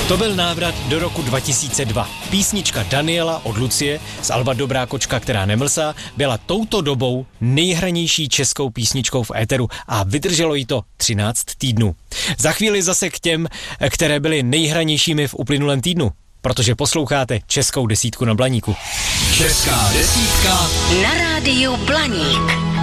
To byl návrat do roku 2002. Písnička Daniela od Lucie z alba Dobrá kočka, která nemlsá, byla touto dobou nejhranější českou písničkou v éteru a vydrželo jí to 13 týdnů. Za chvíli zase k těm, které byly nejhranějšími v uplynulém týdnu, protože posloucháte Českou desítku na Blaníku. Česká desítka na rádiu Blaník.